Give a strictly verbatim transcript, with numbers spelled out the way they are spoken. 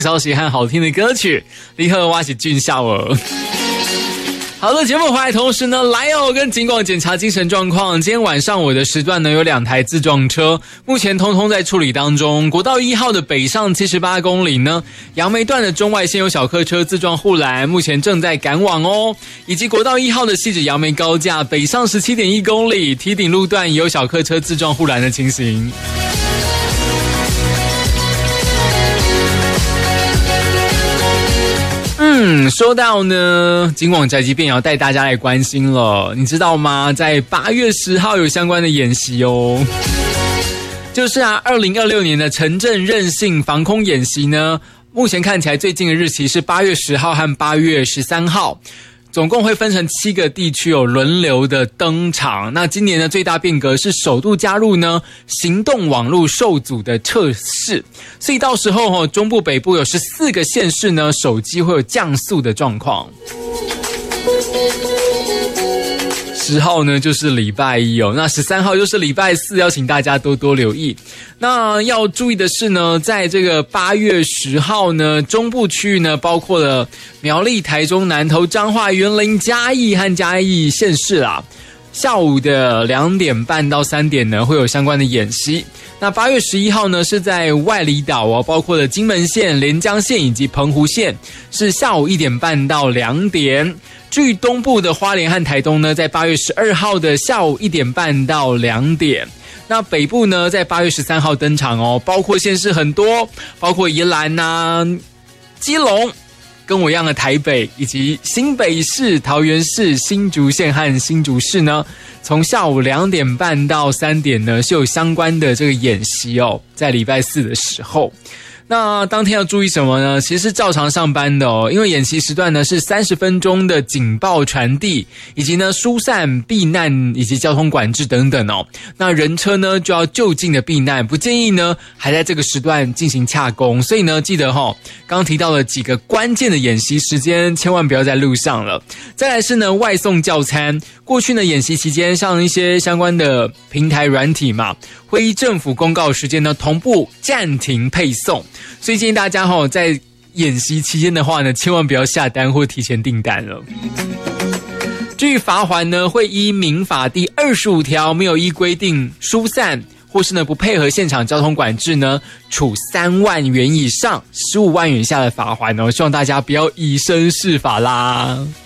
消息和好听的歌曲，你好，我是俊孝儿。好的，节目回来同时呢，来哦跟警广检查精神状况。今天晚上我的时段呢有两台自撞车，目前通通在处理当中。国道一号的北上七十八公里呢，杨梅段的中外线有小客车自撞护栏，目前正在赶往哦。以及国道一号的汐止杨梅高架北上 十七点一公里，堤顶路段也有小客车自撞护栏的情形。嗯，说到呢，警广宅急便也要带大家来关心了，你知道吗？在八月十号有相关的演习哦，就是啊，二零二六年的城镇韧性防空演习呢，目前看起来最近的日期是八月十号和八月十三号。总共会分成七个地区有轮流的登场。那今年的最大变革是首度加入呢行动网络受阻的测试，所以到时候哦，中部北部有十四个县市呢，手机会有降速的状况。十号呢就是礼拜一哦，那十三号就是礼拜四，要请大家多多留意。那要注意的是呢，在这个八月十号呢，中部区域呢，包括了苗栗、台中、南投、彰化、员林、嘉义和嘉义县市啦。下午的两点半到三点呢，会有相关的演习。那八月十一号呢，是在外里岛哦，包括了金门县、连江县以及澎湖县，是下午一点半到两点。至于东部的花莲和台东呢，在八月十二号的下午一点半到两点。那北部呢，在八月十三号登场哦，包括县市很多，包括宜兰啊、基隆，跟我一样的台北，以及新北市、桃园市、新竹县和新竹市呢，从下午两点半到三点呢，是有相关的这个演习哦，在礼拜四的时候。那当天要注意什么呢？其实是照常上班的哦，因为演习时段呢是三十分钟的警报传递，以及呢疏散避难以及交通管制等等哦。那人车呢就要就近的避难，不建议呢还在这个时段进行洽公。所以呢记得哈、哦，刚刚提到了几个关键的演习时间，千万不要在路上了。再来是呢外送叫餐，过去呢演习期间上一些相关的平台软体嘛，会依政府公告时间呢同步暂停配送。所以建议大家齁，在演习期间的话呢，千万不要下单或提前订单了。至于罚锾呢，会依民法第二十五条，没有依规定疏散或是呢不配合现场交通管制呢，处三万元以上十五万元以下的罚锾哦。希望大家不要以身试法啦。